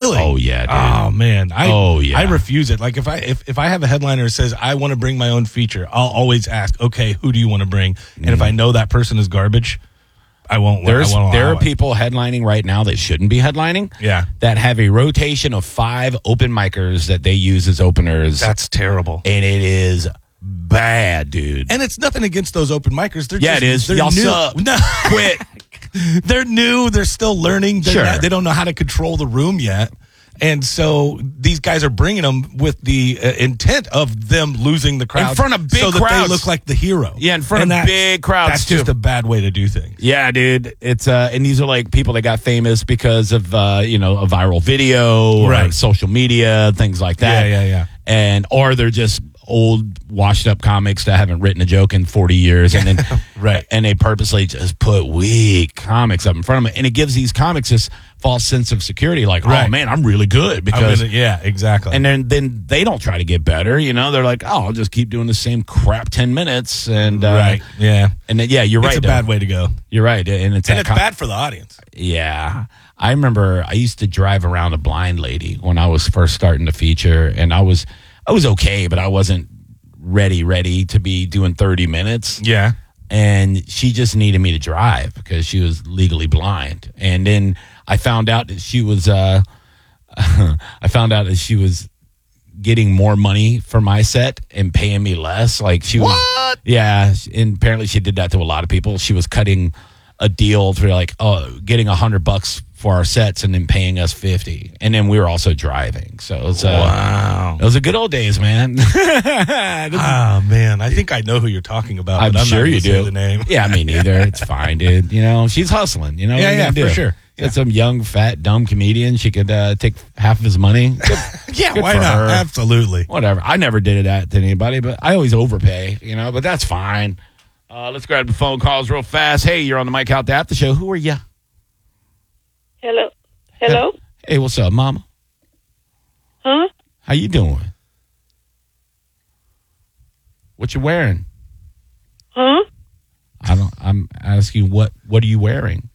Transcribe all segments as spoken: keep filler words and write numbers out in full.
Really? Oh yeah, dude. Oh man. I, oh yeah. I refuse it. Like if I if, if I have a headliner that says I want to bring my own feature, I'll always ask, okay, who do you want to bring? And mm. if I know that person is garbage, I won't. There's I won't there are it. people headlining right now that shouldn't be headlining. Yeah. That have a rotation of five open micers that they use as openers. That's terrible. And it is bad, dude. And it's nothing against those open micers. They're yeah, just, it is. They're Y'all new. suck. No. Quit. They're new. They're still learning. They're sure. not, they don't know how to control the room yet. And so these guys are bringing them with the uh, intent of them losing the crowd in front of big so that crowds. they look like the hero. Yeah, in front and of big crowds. That's too. just a bad way to do things. Yeah, dude. It's uh, and these are like people that got famous because of uh, you know, a viral video, right? Or social media, things like that. Yeah, yeah, yeah. And or they're just old, washed up comics that haven't written a joke in forty years, and then right, and they purposely just put weak comics up in front of them, and it gives these comics this false sense of security, like, right. oh man, I'm really good because gonna, yeah, exactly. And then then they don't try to get better, you know. They're like, oh, I'll just keep doing the same crap ten minutes, and uh, right, yeah, and then, yeah, you're it's right. It's a bad way to go. You're right, and it's and it's com- bad for the audience. Yeah. I remember I used to drive around a blind lady when I was first starting to feature, and I was I was okay, but I wasn't ready, ready to be doing thirty minutes. Yeah. And she just needed me to drive because she was legally blind. And then I found out that she was, uh, I found out that she was getting more money for my set and paying me less. Like she was, what? Yeah. And apparently she did that to a lot of people. She was cutting a deal for like, oh, getting a hundred bucks for our sets and then paying us fifty, and then we were also driving. So it's uh, wow, it was a good old days, man. Ah, man, I think I know who you're talking about. I'm, but I'm sure not you say do. The name, yeah, me neither. It's fine, dude. You know, she's hustling. You know, yeah, yeah, for sure. Yeah. Some young, fat, dumb comedian. She could uh, take half of his money. Good, yeah, good why for not? her. Absolutely. Whatever. I never did that to anybody, but I always overpay. You know, but that's fine. Uh, let's grab the phone calls real fast. Hey, you're on the Mike Out the After Show. Who are you? Hello. Hello? Hey, what's up, Mama? Huh? How you doing? What you wearing? Huh? I don't. I'm asking what. What are you wearing?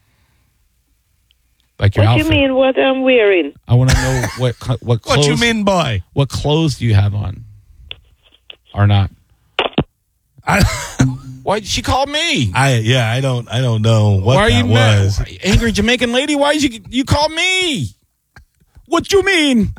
Like your what outfit. What do you mean? What I'm wearing? I want to know what what clothes. What you mean, boy? What clothes do you have on? Or not? I. Why did she call me? I yeah, I don't I don't know what why are that you was. Mad? Angry Jamaican lady? Why did you you call me? What you mean?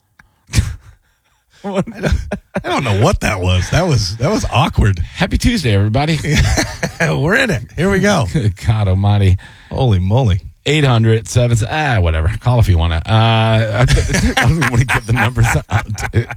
I, don't, I don't know what that was. That was that was awkward. Happy Tuesday, everybody. We're in it. Here we go. God almighty. Holy moly. eight hundred seven Ah, whatever. Call if you want to. Uh, I don't want to get the numbers out, dude.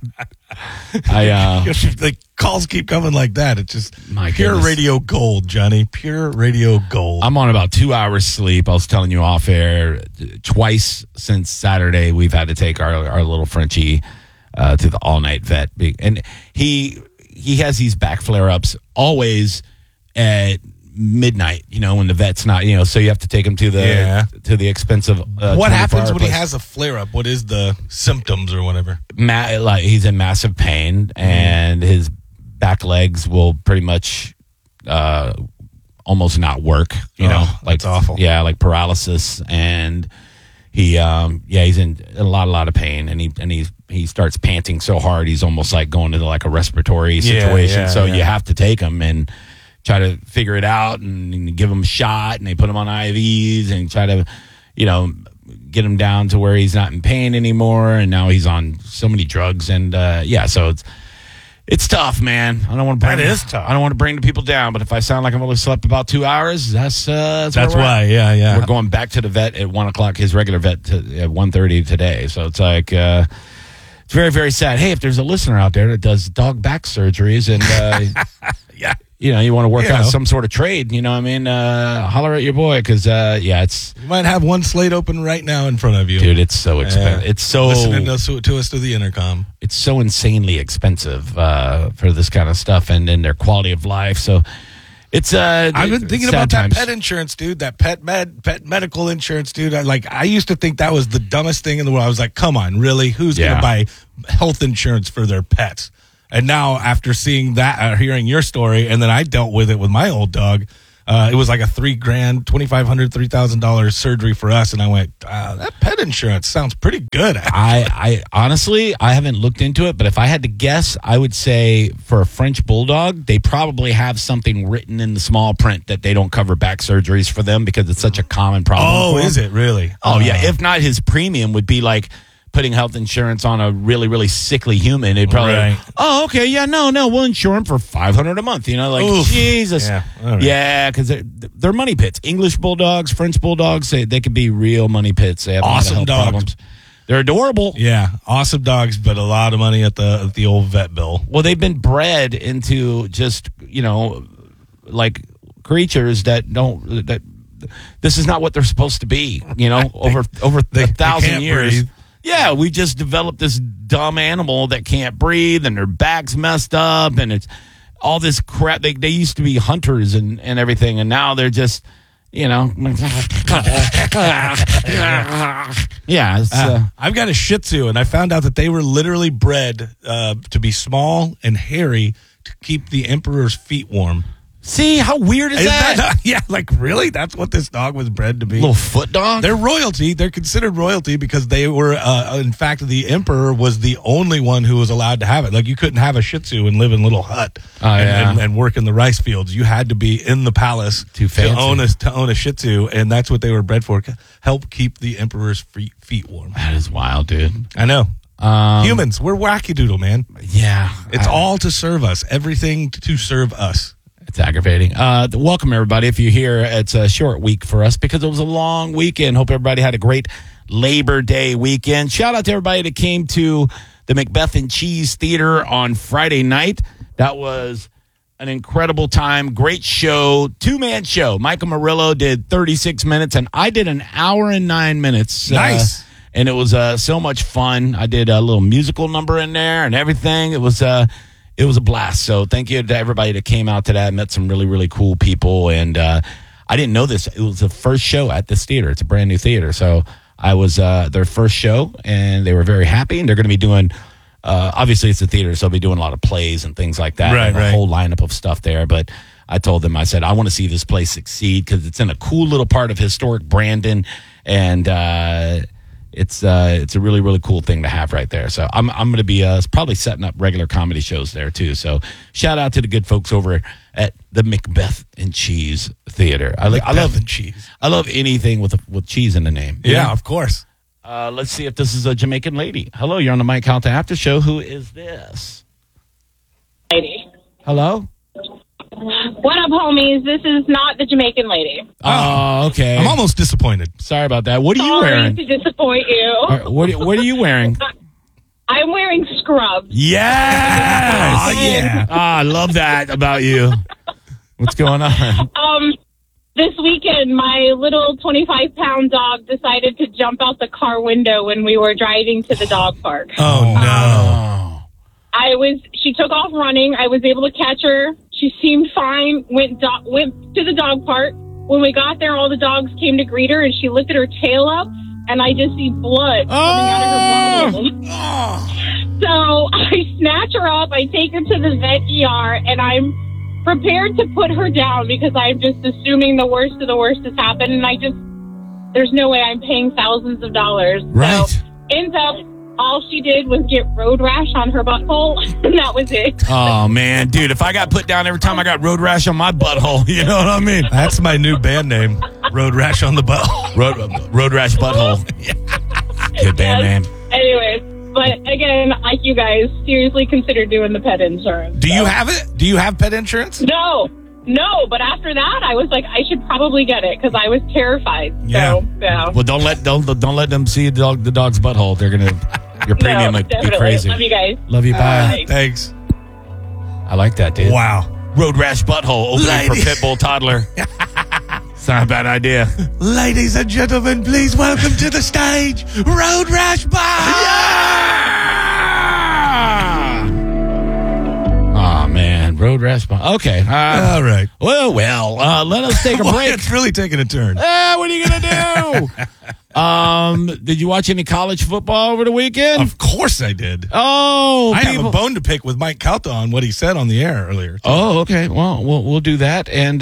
I, uh, the calls keep coming like that. It's just my pure goodness. radio gold, Johnny. Pure radio gold. I'm on about two hours sleep. I was telling you off air. Twice since Saturday, we've had to take our, our little Frenchie uh, to the all-night vet. And he he has these back flare-ups always at midnight, you know, when the vet's not, you know, so you have to take him to the yeah. to the expensive uh, what happens when place. he has a flare-up? What is the symptoms or whatever? Ma- like he's in massive pain, mm-hmm. and his back legs will pretty much uh, almost not work, you oh, know, like that's awful. Yeah, like paralysis, and he um yeah he's in a lot a lot of pain, and he and he he starts panting so hard he's almost like going into like a respiratory situation. Yeah, yeah, so yeah. you have to take him and try to figure it out and give him a shot, and they put him on I Vs and try to, you know, get him down to where he's not in pain anymore. And now he's on so many drugs, and uh, yeah, so it's it's tough, man. I don't want to bring that is tough. I don't want to bring the people down, but if I sound like I've only slept about two hours, that's uh, that's, that's where we're why. at. Yeah, yeah. We're going back to the vet at one o'clock. His regular vet to, at one thirty today. So it's like. Uh, It's very, very sad. Hey, if there's a listener out there that does dog back surgeries and, uh, yeah, you know, you want to work you out know. some sort of trade, you know what I mean? Uh, holler at your boy because, uh, yeah, it's... You might have one slate open right now in front of you. Dude, it's so expensive. Yeah. It's so... Listening to us, to us through the intercom. It's so insanely expensive uh, for this kind of stuff and then their quality of life. So it's... Uh, I've been thinking sad about times. that pet insurance, dude. That pet med, pet medical insurance, dude. I, like, I used to think that was the dumbest thing in the world. I was like, come on, really? Who's Yeah. going to buy health insurance for their pets? And now, after seeing that, uh, hearing your story, and then I dealt with it with my old dog, Uh, it was like a three grand, twenty five hundred, three thousand dollars surgery for us, and I went, uh, that pet insurance sounds pretty good. I, I honestly, I haven't looked into it, but if I had to guess, I would say for a French bulldog, they probably have something written in the small print that they don't cover back surgeries for them because it's such a common problem. Oh, for is them. it really? Oh, yeah. Uh, If not, his premium would be like putting health insurance on a really, really sickly human. It'd probably, Right. oh, okay, yeah, no, no, we'll insure him for five hundred dollars a month. You know, like, Oof. Jesus. Yeah, all right. Yeah, because they're, they're money pits. English bulldogs, French bulldogs, they, they could be real money pits. They have Awesome a lot of health dogs. problems. They're adorable. Yeah, awesome dogs, but a lot of money at the at the old vet bill. Well, they've been bred into just, you know, like creatures that don't, that this is not what they're supposed to be, you know, over over they- a they thousand can't years. breathe. Yeah, we just developed this dumb animal that can't breathe and their back's messed up and it's all this crap. They they used to be hunters and, and everything, and now they're just, you know, yeah. It's, uh, Uh, I've got a Shih Tzu, and I found out that they were literally bred uh, to be small and hairy to keep the emperor's feet warm. see how weird is Is that? that not- yeah, like really? That's what this dog was bred to be. Little foot dog. They're royalty. They're considered royalty because they were, uh, in fact, the emperor was the only one who was allowed to have it. Like, you couldn't have a Shih Tzu and live in a little hut Oh, and, yeah. and, and work in the rice fields. You had to be in the palace Too to fancy. own a to own a Shih Tzu, and that's what they were bred for. Help keep the emperor's feet, feet warm. That is wild, dude. I know. Um, Humans, we're wackadoodle, man. yeah, It's I- all to serve us. Everything to serve us. It's aggravating. Uh, welcome, everybody. If you're here, it's a short week for us because it was a long weekend. Hope everybody had a great Labor Day weekend. Shout out to everybody that came to the Macbeth and Cheese Theater on Friday night. That was an incredible time. Great show. Two-man show. Michael Murillo did thirty-six minutes, and I did an hour and nine minutes. Nice. Uh, and it was uh, so much fun. I did a little musical number in there and everything. It was uh, it was a blast. So thank you to everybody that came out to that. Met some really, really cool people. And uh, I didn't know this. It was the first show at this theater. It's a brand new theater. So I was uh, their first show, and they were very happy. And they're going to be doing, uh, obviously it's a theater, so they'll be doing a lot of plays and things like that. Right, and a right. whole lineup of stuff there. But I told them, I said, I want to see this place succeed because it's in a cool little part of historic Brandon. And uh, it's uh, it's a really, really cool thing to have right there. So I'm I'm going to be uh, probably setting up regular comedy shows there too. So shout out to the good folks over at the Macbeth and Cheese Theater. I, li- I love and cheese. I love anything with a, with cheese in the name. You Yeah, know? of course. Uh, let's see if this is a Jamaican lady. Hello, you're on the Mike Calta After Show. Who is this? Lady. Hello. What up, homies? This is not the Jamaican lady. Oh, okay. I'm almost disappointed. Sorry about that. What are you Sorry wearing? to disappoint you. Uh, What What are you wearing? I'm wearing scrubs. Yes. Oh, yeah. Ah, I love that about you. What's going on? Um, this weekend, my little twenty-five pound dog decided to jump out the car window when we were driving to the dog park. Oh, no. Oh. I was, she took off running. I was able to catch her. She seemed fine. Went do- went to the dog park. When we got there, all the dogs came to greet her, and she lifted her tail up, and I just see blood coming out of her bottle. So I snatch her up. I take her to the vet E R, and I'm prepared to put her down because I'm just assuming the worst of the worst has happened, and I just there's no way I'm paying thousands of dollars. Right. So ends up. All she did was get road rash on her butthole, and that was it. Oh man, dude! If I got put down every time I got road rash on my butthole, you know what I mean? That's my new band name, Road Rash on the Butt. Road Road rash butthole. Good band Yes. name. Anyways, but again, like you guys, seriously consider doing the pet insurance. Do you have it? Do you have pet insurance? No, no. But after that, I was like, I should probably get it because I was terrified. Yeah. So, yeah. Well, don't let don't don't let them see the dog the dog's butthole. They're gonna your premium no, might be definitely. crazy. Love you guys. Love you. Bye. Bye. Thanks. I like that, dude. Wow. Road rash butthole opening Lady. for Pitbull toddler. It's not a bad idea. Ladies and gentlemen, please welcome to the stage, Road Rash Oh man, road rash butthole. Okay. Uh, All right. well, well. Uh, let us take a Boy, break. it's really taking a turn. Ah, what are you gonna do? true. um, did you watch any college football over the weekend? Of course I did. Oh, I people. have a bone to pick with Mike Calta on what he said on the air earlier. Oh, okay. Well, we'll we'll do that. And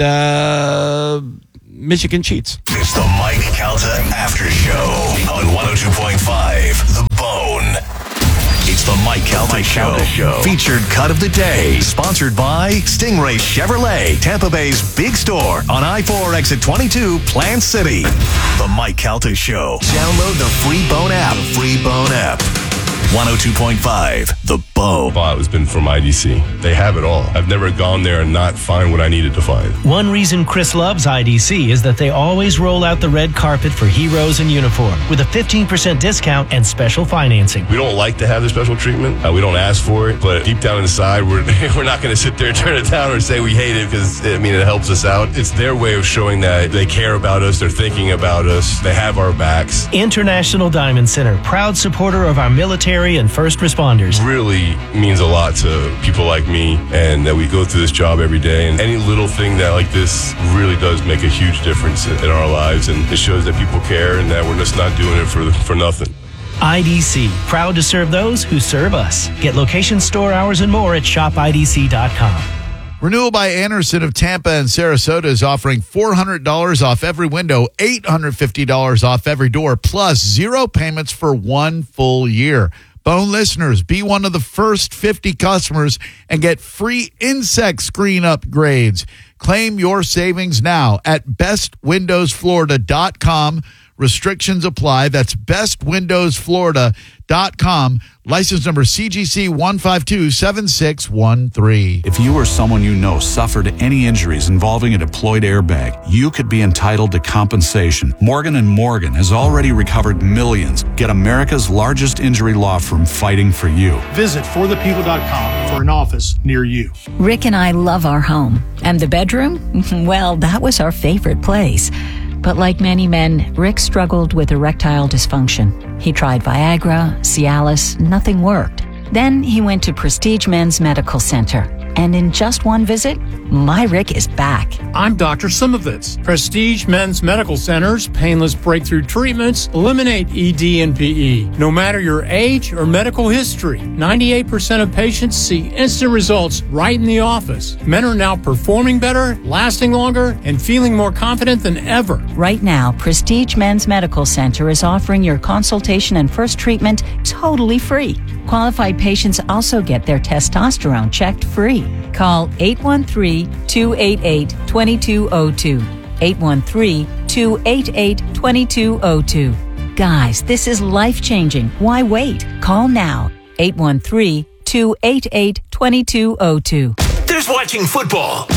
uh, Michigan cheats. It's the Mike Calta After Show on one oh two point five The Bone. It's the Mike Calta, Mike Calta Show. Show. Featured cut of the day. Sponsored by Stingray Chevrolet, Tampa Bay's big store on I four exit twenty-two, Plant City. The Mike Calta Show. Download the free Bone app. The free Bone app. one oh two point five The Bone. It's been from I D C. They have it all. I've never gone there and not find what I needed to find. One reason Chris loves I D C is that they always roll out the red carpet for heroes in uniform with a fifteen percent discount and special financing. We don't like to have the special treatment. Uh, we don't ask for it, but deep down inside, we're we're not going to sit there and turn it down or say we hate it because, I mean, it helps us out. It's their way of showing that they care about us, they're thinking about us, they have our backs. International Diamond Center, proud supporter of our military and first responders. Really means a lot to people like me, and that we go through this job every day, and any little thing that like this really does make a huge difference in, in our lives, and it shows that people care and that we're just not doing it for for nothing. I D C, proud to serve those who serve us. Get location, store hours, and more at shop I D C dot com. Renewal by Anderson of Tampa and Sarasota is offering four hundred dollars off every window, eight hundred fifty dollars off every door, plus zero payments for one full year. Bone listeners, be one of the first fifty customers and get free insect screen upgrades. Claim your savings now at best windows florida dot com. Restrictions apply. That's best windows florida dot com. License number C G C one five two seven six one three. If you or someone you know suffered any injuries involving a deployed airbag, you could be entitled to compensation. Morgan and Morgan has already recovered millions. Get America's largest injury law firm fighting for you. Visit for the people dot com for an office near you. Rick and I love our home. And the bedroom? Well, that was our favorite place. But like many men, Rick struggled with erectile dysfunction. He tried Viagra, Cialis, nothing worked. Then he went to Prestige Men's Medical Center. And in just one visit, my Rick is back. I'm Doctor Simovitz. Prestige Men's Medical Center's painless breakthrough treatments eliminate E D and P E. No matter your age or medical history, ninety-eight percent of patients see instant results right in the office. Men are now performing better, lasting longer, and feeling more confident than ever. Right now, Prestige Men's Medical Center is offering your consultation and first treatment totally free. Qualified patients also get their testosterone checked free. Call eight one three, two eight eight, two two zero two. eight one three, two eight eight, two two zero two. Guys, this is life-changing. Why wait? Call now. eight one three, two eight eight, two two zero two. There's watching football.